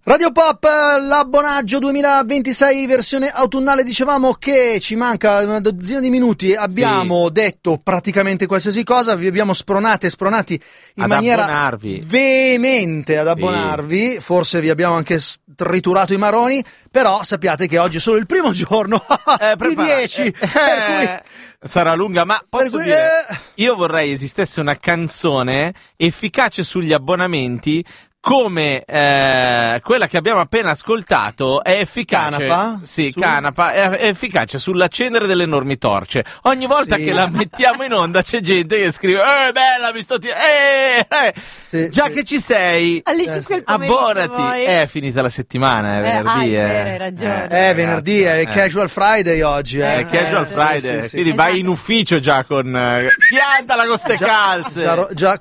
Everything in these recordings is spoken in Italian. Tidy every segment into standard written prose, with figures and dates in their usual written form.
Radio Pop, l'abbonaggio 2026 versione autunnale. Dicevamo che ci manca una dozzina di minuti, abbiamo detto praticamente qualsiasi cosa, vi abbiamo spronati in maniera veemente ad abbonarvi, forse vi abbiamo anche triturato i maroni, però sappiate che oggi è solo il primo giorno di 10, per cui sarà lunga, ma posso dire, io vorrei esistesse una canzone efficace sugli abbonamenti come quella che abbiamo appena ascoltato è efficace. Canapa? Canapa è efficace sull'accendere delle enormi torce. Ogni volta che la mettiamo in onda c'è gente che scrive bella, mi sto che ci sei, abbonati. È finita la settimana, è venerdì. Hai ragione. È venerdì, è Casual Friday oggi. È Casual Friday, quindi vai in ufficio già con piantala con ste calze. Già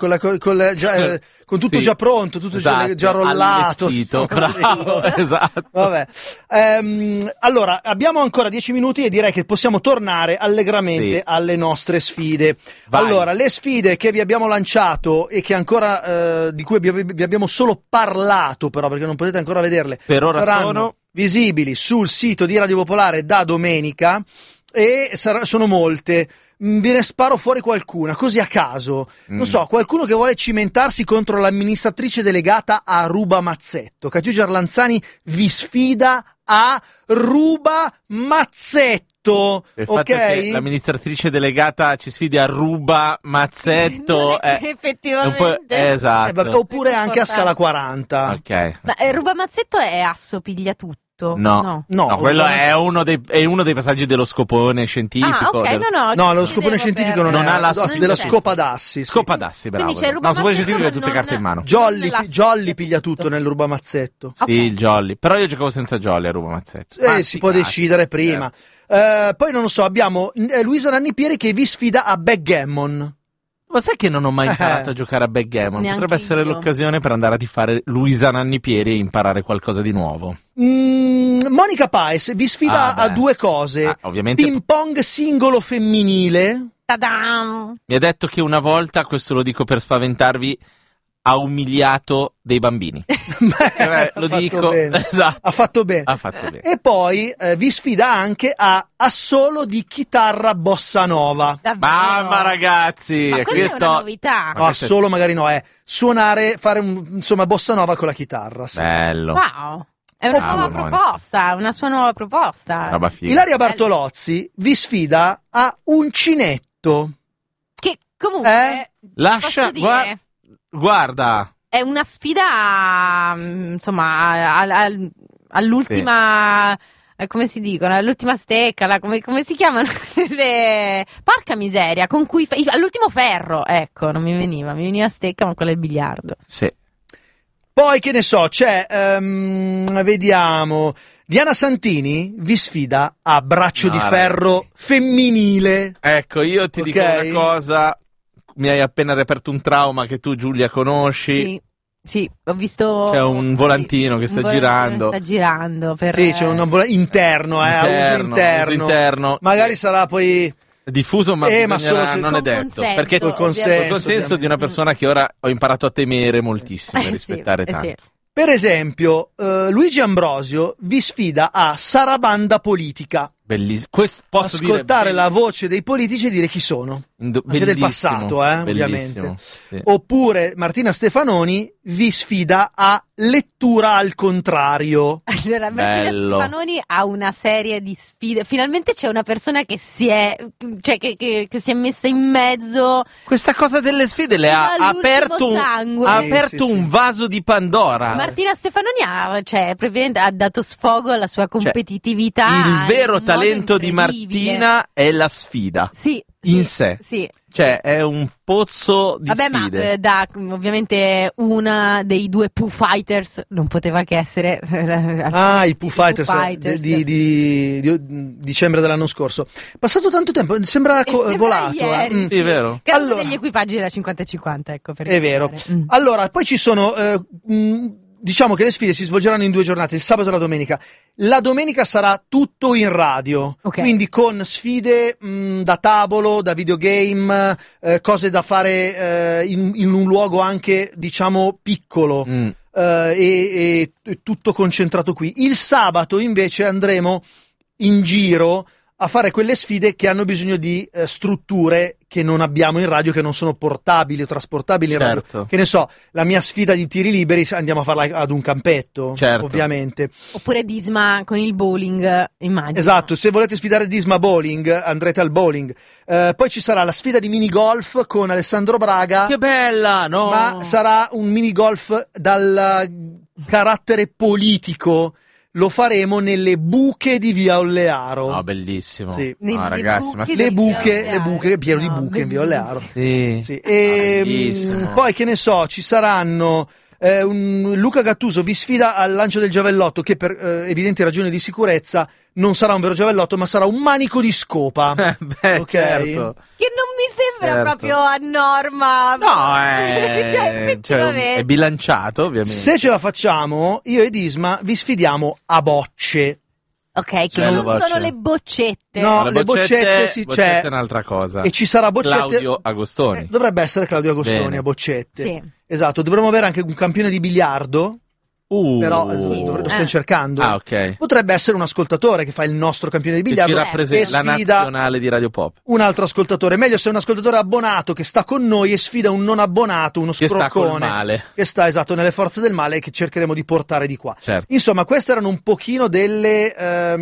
con tutto già pronto, tutto già rollato. Bravo, esatto. Vabbè. Allora, abbiamo ancora 10 minuti e direi che possiamo tornare allegramente alle nostre sfide. Vai. Allora, le sfide che vi abbiamo lanciato e che ancora di cui vi abbiamo solo parlato, però, perché non potete ancora vederle, per ora saranno sono visibili sul sito di Radio Popolare da domenica e sono molte. Ve ne sparo fuori qualcuna, così a caso. Non so, qualcuno che vuole cimentarsi contro l'amministratrice delegata a Ruba Mazzetto. Catiugia Arlanzani vi sfida a Ruba Mazzetto. Il fatto che l'amministratrice delegata ci sfidi a Ruba Mazzetto effettivamente esatto. Oppure anche a Scala 40. Ok. Ma Ruba Mazzetto è assopiglia tutto. No, quello è uno dei passaggi dello scopone scientifico. Lo scopone scientifico non ha della scopa d'assi. Scopa d'assi, bravo. Quindi c'è Ruba scopone Mazzetto, scientifico è tutte carte in mano. Jolly piglia tutto nel Ruba Mazzetto. Sì, il Jolly. Però io giocavo senza Jolly a Ruba Mazzetto. Si può decidere prima. Poi non lo so, abbiamo Luisa Nannipieri che vi sfida a backgammon. Ma sai che non ho mai imparato a giocare a backgammon? Potrebbe essere l'occasione per andare a tifare Luisa Nannipieri e imparare qualcosa di nuovo. Monica Paes vi sfida a due cose. Ovviamente ping pong singolo femminile. Ta-dam! Mi ha detto che una volta, questo lo dico per spaventarvi, ha umiliato dei bambini. Lo dico. Bene. Esatto. Ha fatto bene. E poi vi sfida anche a assolo di chitarra bossa nova. Mamma ragazzi, ma questa è una novità. No, assolo magari no, è suonare, fare insomma bossa nova con la chitarra. Sì. Bello. Wow. È una nuova proposta, una sua nuova proposta. Roba figa. Ilaria Bartolozzi vi sfida a uncinetto. Che comunque lascia guarda. È una sfida, insomma, all'ultima, come si dicono, all'ultima stecca, come si chiamano? Porca miseria, con cui all'ultimo ferro, ecco, non mi veniva stecca, ma quella è il biliardo. Sì. Poi che ne so, c'è, vediamo, Diana Santini vi sfida a braccio di ferro femminile. Ecco, io ti dico una cosa. Mi hai appena reperto un trauma che tu, Giulia, conosci. Sì, ho visto. C'è un volantino che sta girando. Sta girando per. Sì, c'è un interno, uso interno. Magari sarà poi diffuso, ma solo se non è detto. Consenso, perché col consenso di una persona che ora ho imparato a temere moltissimo e rispettare tanto. Sì. Per esempio, Luigi Ambrosio vi sfida a sarabanda politica. Bellissimo. Ascoltare la voce dei politici e dire chi sono. Anche del passato, ovviamente. Sì. Oppure Martina Stefanoni vi sfida a lettura al contrario. Allora, Martina Stefanoni ha una serie di sfide. Finalmente c'è una persona che si è messa in mezzo. Questa cosa delle sfide le ha aperto un vaso di Pandora. Martina Stefanoni ha dato sfogo alla sua competitività. Il vero talento di Martina è la sfida. In sé. Sì. Cioè, è un pozzo di sfide. Ma ovviamente una dei due Pooh Fighters non poteva che essere i Pooh Fighters di dicembre dell'anno scorso. Passato tanto tempo, sembra volato. Ieri, sì, è vero. Allora, degli equipaggi della 50-50, ecco. È vero. Allora, poi ci sono diciamo che le sfide si svolgeranno in 2 giornate, il sabato e la domenica. La domenica sarà tutto in radio, quindi con sfide da tavolo, da videogame, cose da fare in un luogo anche, diciamo, piccolo. e tutto concentrato qui. Il sabato invece andremo in giro a fare quelle sfide che hanno bisogno di strutture che non abbiamo in radio, che non sono portabili o trasportabili in radio. Che ne so, la mia sfida di tiri liberi andiamo a farla ad un campetto, ovviamente. Oppure Disma con il bowling, immagino. Esatto, se volete sfidare Disma bowling andrete al bowling. Poi ci sarà la sfida di minigolf con Alessandro Braga. Che bella, no? Ma sarà un minigolf dal carattere politico. Lo faremo nelle buche di Via Ollearo. Oh, bellissimo. Sì. Ragazzi, ma le buche, pieno di buche in Via Ollearo. Sì. E poi che ne so, ci saranno Luca Gattuso vi sfida al lancio del giavellotto, che per evidenti ragioni di sicurezza non sarà un vero giavellotto, ma sarà un manico di scopa. Certo. Che non mi sembra proprio a norma. No, effettivamente. è bilanciato, ovviamente. Se ce la facciamo, io ed Isma vi sfidiamo a bocce. Ok, che non sono le boccette. No, le boccette c'è. È un'altra cosa. E ci sarà boccette. Claudio Agostoni. Dovrebbe essere Claudio Agostoni. Bene. A boccette. Sì. Esatto, dovremmo avere anche un campione di biliardo. Però lo stiamo cercando. Ok. Potrebbe essere un ascoltatore che fa il nostro campione di biliardo, che ci rappresenta, la nazionale di Radio Pop. Un altro ascoltatore. Meglio se è un ascoltatore abbonato che sta con noi e sfida un non abbonato, uno scroccone che sta col male, che sta esatto nelle forze del male, e che cercheremo di portare di qua. Certo. Insomma, queste erano un pochino delle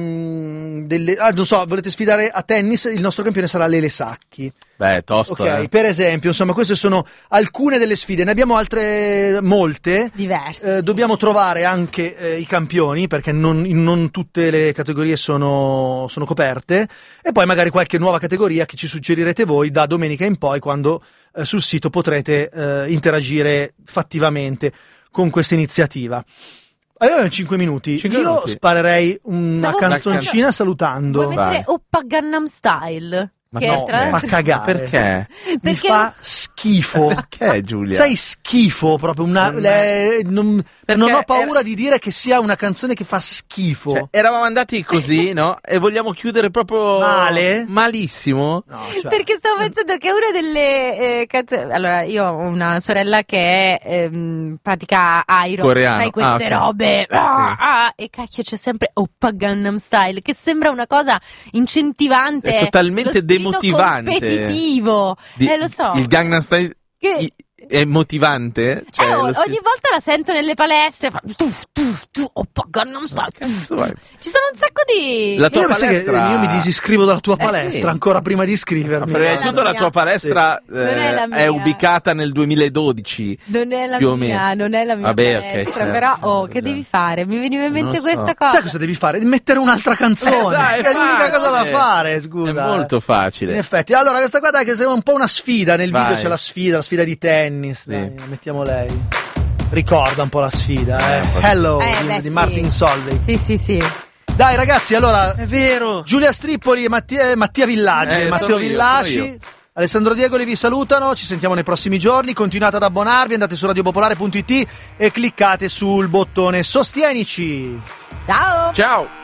non so, volete sfidare a tennis? Il nostro campione sarà Lele Sacchi. Beh, tosto. Ok, per esempio, insomma, queste sono alcune delle sfide. Ne abbiamo altre molte. Diverse. Dobbiamo trovare anche i campioni, perché non tutte le categorie sono coperte. E poi magari qualche nuova categoria che ci suggerirete voi da domenica in poi, quando sul sito potrete interagire fattivamente con questa iniziativa. Allora, 5 minuti. Io sparerei una canzoncina salutando. Vuoi mettere Oppa Gangnam Style? Ma no, fa cagare. Perché? Mi fa schifo. Perché, Giulia? Sai, schifo proprio. Non ho paura di dire che sia una canzone che fa schifo. Cioè, eravamo andati così, no? E vogliamo chiudere proprio male? Malissimo. No, perché stavo pensando che una delle canzoni. Allora, io ho una sorella che è pratica Iron, coreano. Sai queste robe. E cacchio, c'è sempre Oppa Gangnam Style, che sembra una cosa incentivante. È totalmente demotivante, competitivo. Lo so. Il Gangnam Style è motivante, cioè, ogni volta la sento nelle palestre, fa Oppa Gangnam Style. Ci sono un sacco di la tua palestra. Io mi disiscrivo dalla tua palestra ancora prima di iscrivermi. Prima di tutto la tua palestra è ubicata nel 2012. Non è la mia, non è la mia palestra, certo, però che devi fare? Mi veniva in mente questa cosa. Sai cosa devi fare? Mettere un'altra canzone. È l'unica cosa da fare, scusa. È molto facile. In effetti. Allora, questa qua dai, che sembra un po' una sfida. Nel video c'è la sfida di tennis. Dai, mettiamo lei. Ricorda un po' la sfida, Hello di Martin Solveig. Sì. Dai ragazzi, allora è vero. Giulia Strippoli e Mattia Villaggi, Matteo Villaci, Alessandro Diegoli vi salutano. Ci sentiamo nei prossimi giorni. Continuate ad abbonarvi, andate su radiopopolare.it e cliccate sul bottone Sostienici. Ciao.